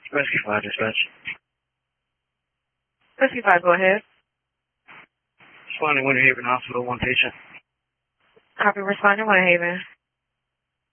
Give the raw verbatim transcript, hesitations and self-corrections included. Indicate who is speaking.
Speaker 1: Rescue five, dispatch.
Speaker 2: Rescue five, go ahead.
Speaker 1: Responding Winter Haven Hospital, one patient.
Speaker 2: Copy, responding Winter Haven.